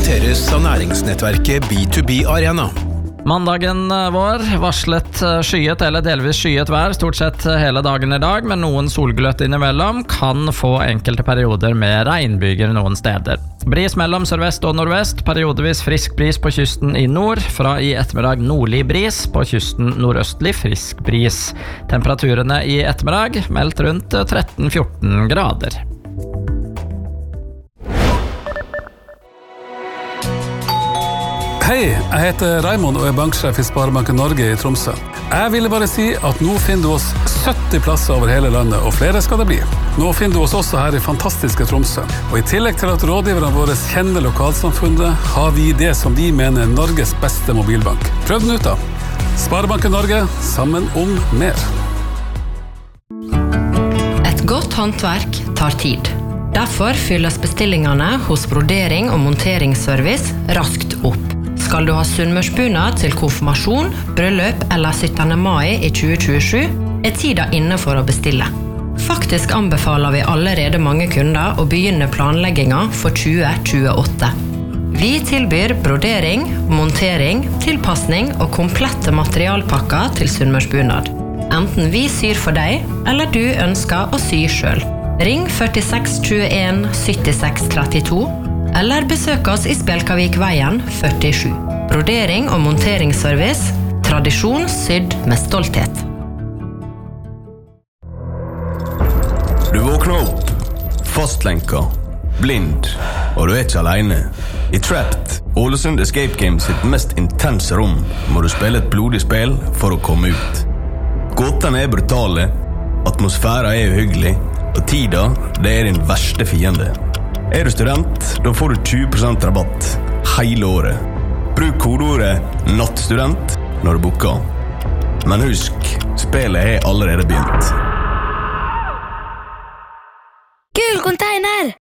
presenteres av næringsnettverket B2B Arena. Mandagen vår varslet skyet eller delvis skyet vær stort sett hele dagen I dag, men noen solgløtt innimellom kan få enkelte perioder med regnbyger noen steder. Bris mellom sørvest og nordvest, periodevis frisk bris på kysten I nord, fra I ettermiddag nordlig bris, på kysten nordøstlig frisk bris. Temperaturene I ettermiddag meldt rundt 13-14 grader. Hei, jeg heter Raimond og banksjef I Sparebanken Norge I Tromsø. Jeg ville bare si at nå finner du oss 70 plasser over hele landet, og flere skal det bli. Nå finner du oss også her I fantastiske Tromsø. Og I tillegg til at rådgiverne våre kjenner lokalsamfunnet, har vi det som vi mener Norges beste mobilbank. Prøv den ut da. Sparebanken Norge, sammen om mer. Et godt håndverk tar tid. Derfor fylles bestillingene hos brodering- og monteringsservice raskt opp. Skal du ha sunnmørsbunad til konfirmasjon, bryllup eller 17. mai I 2027, tida inne for å bestille. Faktisk anbefaler vi allerede mange kunder å begynne planleggingen for 2028. Vi tilbyr brodering, montering, tilpassning og komplette materialpakker til sunnmørsbunad. Enten vi syr for deg, eller du ønsker å sy selv. Ring 46 21 76 32, eller besøk oss I Spjelkavikveien 47. Brodering og monteringsservice, tradisjon sydd med stolthet. Du våkner opp, fastlenka, blind, og du ikke alene. I Trapped, Ålesund Escape Games sitt mest intense rom, må du spille et blodig spill for å komme ut. Gåtene brutale, atmosfæren uhyggelig, og tida, det din verste fiende. Du student, da får du 20% rabatt hele året. Bruk kodeordet NATTSTUDENT når du booker. Men husk, spillet allerede begynt. Gul container!